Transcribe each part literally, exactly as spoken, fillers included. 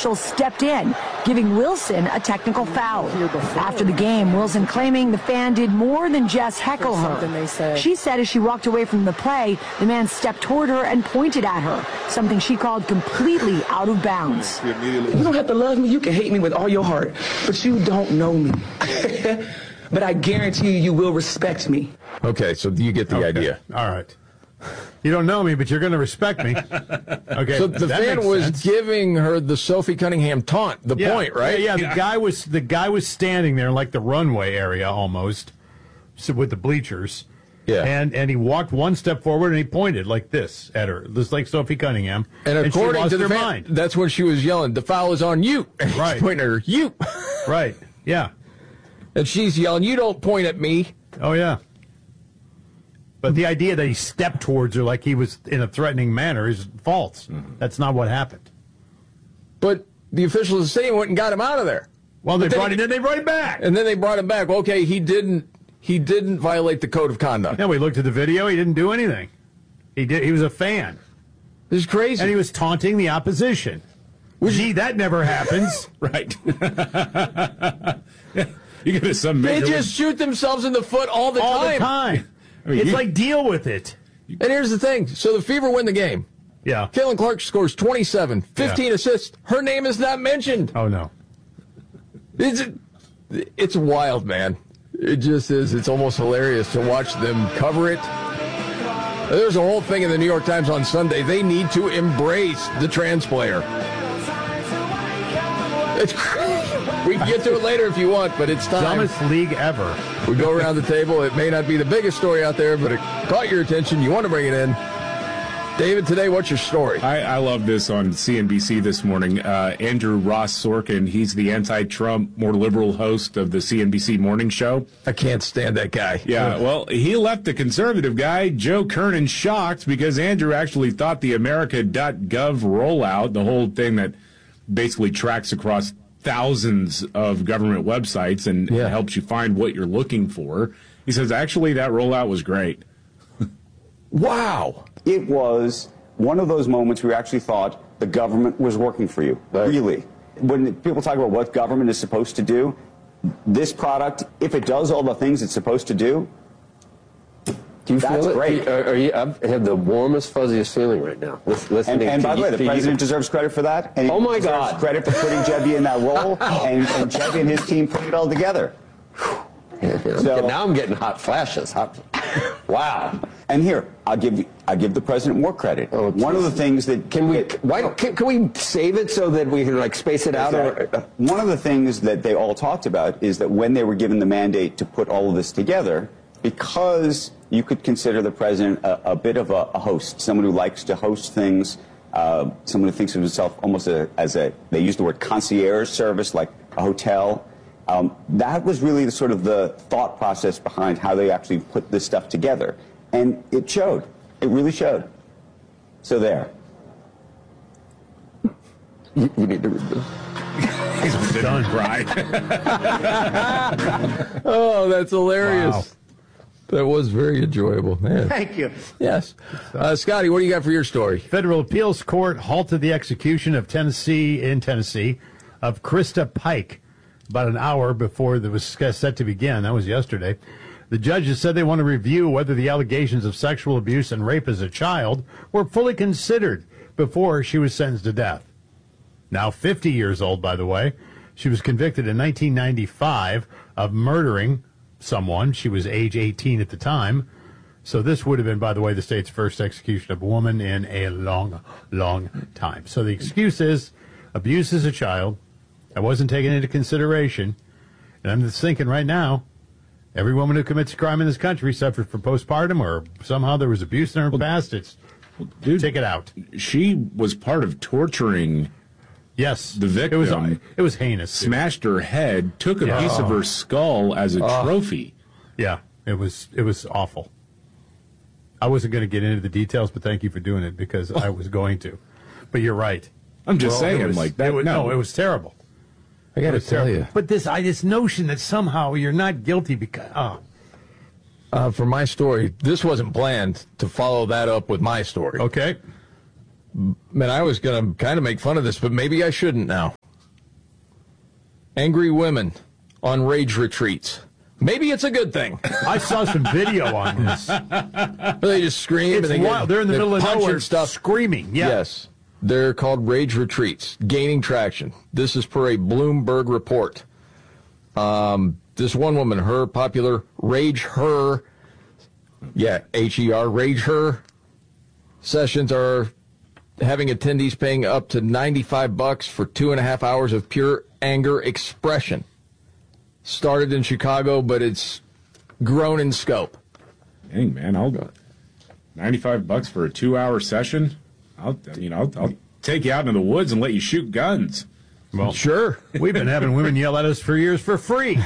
officials stepped in, giving Wilson a technical foul. After the game, Wilson claiming the fan did more than just heckle her. She said as she walked away from the play, the man stepped toward her and pointed at her, something she called completely out of bounds. You don't have to love me. You can hate me with all your heart, but you don't know me. But I guarantee you, you will respect me. Okay, so you get the okay. idea. All right. You don't know me, but you're going to respect me. Okay. So the fan was sense. giving her the Sophie Cunningham taunt, the yeah. point, right? Yeah, yeah, the guy was the guy was standing there like the runway area almost, so with the bleachers. Yeah. And and he walked one step forward and he pointed like this at her, just like Sophie Cunningham. And according and she lost to the her fan, mind. that's when she was yelling, "The foul is on you!" Right. She's pointing at her, you. Right. Yeah. And she's yelling, "You don't point at me." Oh yeah. But the idea that he stepped towards her like he was in a threatening manner is false. Mm-hmm. That's not what happened. But the officials of the stadium went and got him out of there. Well, they but brought then, him. Then they brought him back. And then they brought him back. Okay, he didn't. He didn't violate the code of conduct. No, we looked at the video. He didn't do anything. He did. He was a fan. This is crazy. And he was taunting the opposition. Gee, that never happens. Right. You get some. They just shoot themselves in the foot all the all time. All the time. I mean, it's you, like, deal with it. And here's the thing. So the Fever win the game. Yeah. Caitlin Clark scores twenty-seven, fifteen yeah. assists. Her name is not mentioned. Oh, no. It's, it's wild, man. It just is. It's almost hilarious to watch them cover it. There's a whole thing in the New York Times on Sunday. They need to embrace the trans player. It's crazy. We can get to it later if you want, but it's time. Dumbest league ever. We go around the table. It may not be the biggest story out there, but it caught your attention. You want to bring it in. David, today, what's your story? I, I love this on C N B C this morning. Uh, Andrew Ross Sorkin, he's the anti-Trump, more liberal host of the C N B C morning show. I can't stand that guy. Yeah, well, he left the conservative guy, Joe Kernan, shocked because Andrew actually thought the America dot gov rollout, the whole thing that basically tracks across thousands of government websites and yeah. helps you find what you're looking for. He says, actually, that rollout was great. Wow. It was one of those moments where you actually thought the government was working for you, right. Really. When people talk about what government is supposed to do, this product, if it does all the things it's supposed to do, do you that's feel it? great. Are, are you, I have the warmest, fuzziest feeling right now. Listening and and to by the way, the you, president you. deserves credit for that. And oh, my deserves God. credit for putting Jebby in that role, and, and Jebby and his team put it all together. Yeah, yeah. So, now I'm getting hot flashes. Hot. Wow. And here, I'll give you, I'll give the president more credit. Oh, one of the things that can we that, why can, can we save it so that we can like space it out? Or, one of the things that they all talked about is that when they were given the mandate to put all of this together, because you could consider the president a, a bit of a, a host, someone who likes to host things, uh, someone who thinks of himself almost a, as a, they use the word concierge service, like a hotel. Um, that was really the, sort of the thought process behind how they actually put this stuff together. And it showed. It really showed. So there. You, you need to read this. He's done, right? Oh, that's hilarious. Wow. That was very enjoyable, man. Thank you. Yes. Uh, Scotty, what do you got for your story? Federal appeals court halted the execution of Tennessee, in Tennessee, of Krista Pike about an hour before it was set to begin. That was yesterday. The judges said they want to review whether the allegations of sexual abuse and rape as a child were fully considered before she was sentenced to death. Now fifty years old, by the way. She was convicted in nineteen ninety-five of murdering someone. She was age eighteen at the time. So this would have been, by the way, the state's first execution of a woman in a long, long time. So the excuse is abuse as a child. I wasn't taken into consideration. And I'm just thinking right now, every woman who commits a crime in this country suffered from postpartum or somehow there was abuse in her well, past. It's well, dude, take it out. She was part of torturing yes, the victim. It was, it was heinous. Dude. Smashed her head, took a yeah. piece oh. of her skull as a oh. trophy. Yeah, it was it was awful. I wasn't going to get into the details, but thank you for doing it because I was going to. But you're right. I'm just well, saying, was, like that. Was, no. no, it was terrible. I got to tell terrible. you. But this, I, this notion that somehow you're not guilty because, oh. Uh, for my story, this wasn't planned to follow that up with my story. Okay. Man, I was going to kind of make fun of this, but maybe I shouldn't now. Angry women on rage retreats. Maybe it's a good thing. I saw some video on this. They just scream. It's and they wild. Get, They're in the middle of nowhere stuff. Screaming. Yeah. Yes. They're called rage retreats, gaining traction. This is per a Bloomberg report. Um, this one woman, her popular Rage Her, yeah, H E R, Rage Her sessions are having attendees paying up to ninety-five bucks for two and a half hours of pure anger expression. Started in Chicago, but it's grown in scope. Dang, man, I'll go ninety-five bucks for a two-hour session. I'll, you know, I'll, I'll take you out into the woods and let you shoot guns. Well, sure. We've been having women yell at us for years for free.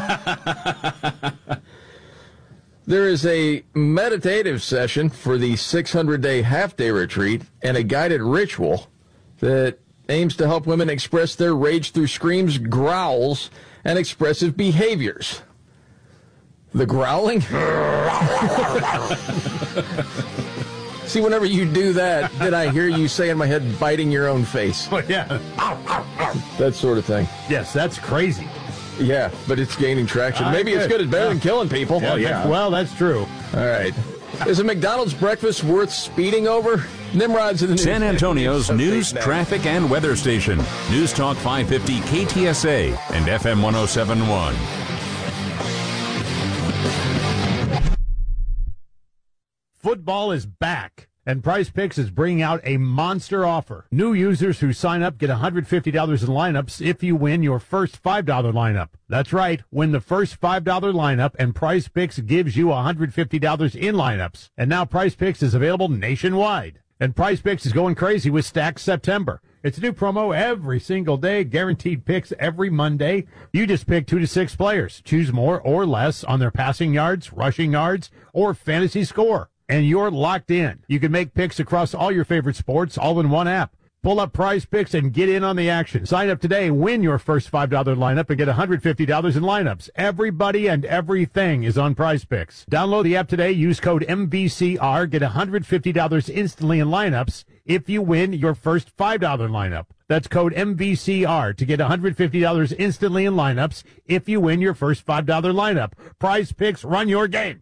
There is a meditative session for the six hundred day half-day retreat and a guided ritual that aims to help women express their rage through screams, growls, and expressive behaviors. The growling? See, whenever you do that, then I hear you say in my head, biting your own face. Oh, yeah. That sort of thing. Yes, that's crazy. Yeah, but it's gaining traction. Uh, Maybe good. it's good. It's better yeah. than killing people. Yeah, yeah. Well, that's true. All right. Is a McDonald's breakfast worth speeding over? Nimrod's in the news. San Antonio's news, now. traffic, and weather station. News Talk five fifty K T S A and F M one oh seven point one. Football is back, and Prize Picks is bringing out a monster offer. New users who sign up get one hundred fifty dollars in lineups if you win your first five dollar lineup. That's right, win the first five dollar lineup, and Prize Picks gives you one hundred fifty dollars in lineups. And now Prize Picks is available nationwide. And Prize Picks is going crazy with Stacked September. It's a new promo every single day, guaranteed picks every Monday. You just pick two to six players. Choose more or less on their passing yards, rushing yards, or fantasy score. And you're locked in. You can make picks across all your favorite sports all in one app. Pull up Prize Picks and get in on the action. Sign up today, win your first five dollar lineup, and get one hundred fifty dollars in lineups. Everybody and everything is on Prize Picks. Download the app today, use code M V C R, get one hundred fifty dollars instantly in lineups if you win your first five dollar lineup. That's code M V C R to get one hundred fifty dollars instantly in lineups if you win your first five dollar lineup. Prize Picks, run your game.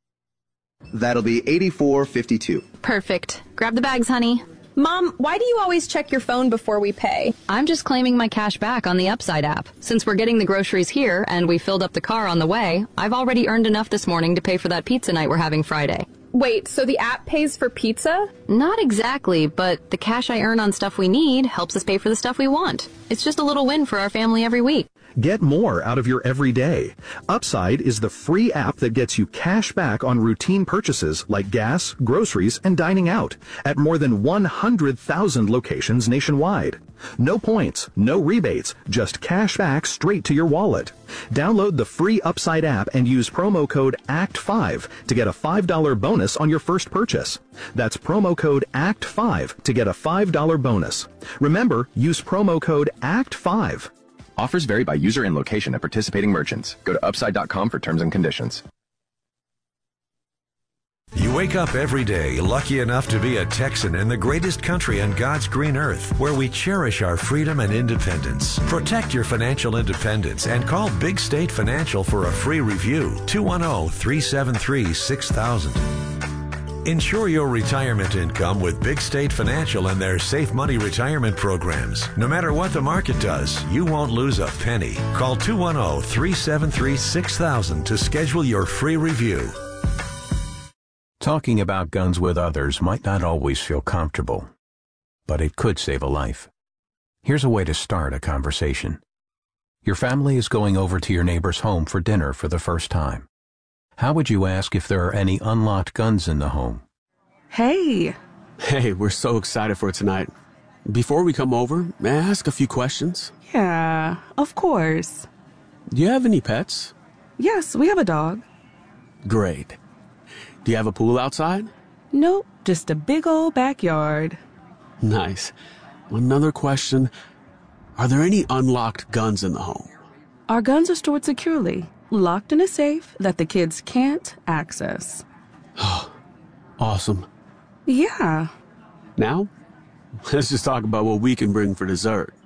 That'll be eighty-four fifty-two. Perfect. Grab the bags, honey. Mom, why do you always check your phone before we pay? I'm just claiming my cash back on the Upside app. Since we're getting the groceries here and we filled up the car on the way, I've already earned enough this morning to pay for that pizza night we're having Friday. Wait, so the app pays for pizza? Not exactly, but the cash I earn on stuff we need helps us pay for the stuff we want. It's just a little win for our family every week. Get more out of your everyday. Upside is the free app that gets you cash back on routine purchases like gas, groceries, and dining out at more than one hundred thousand locations nationwide. No points, no rebates, just cash back straight to your wallet. Download the free Upside app and use promo code A C T five to get a five dollar bonus on your first purchase. That's promo code A C T five to get a five dollar bonus. Remember, use promo code A C T five. Offers vary by user and location at participating merchants. Go to upside dot com for terms and conditions. You wake up every day lucky enough to be a Texan in the greatest country on God's green earth, where we cherish our freedom and independence. Protect your financial independence and call Big State Financial for a free review. two one zero, three seven three, six thousand. Ensure your retirement income with Big State Financial and their Safe Money retirement programs. No matter what the market does, you won't lose a penny. Call two one zero, three seven three, six thousand to schedule your free review. Talking about guns with others might not always feel comfortable, but it could save a life. Here's a way to start a conversation. Your family is going over to your neighbor's home for dinner for the first time. How would you ask if there are any unlocked guns in the home? Hey. Hey, we're so excited for tonight. Before we come over, may I ask a few questions? Yeah, of course. Do you have any pets? Yes, we have a dog. Great. Do you have a pool outside? Nope, just a big old backyard. Nice. Another question. Are there any unlocked guns in the home? Our guns are stored securely, locked in a safe that the kids can't access. Awesome. Yeah. Now, Let's just talk about what we can bring for dessert.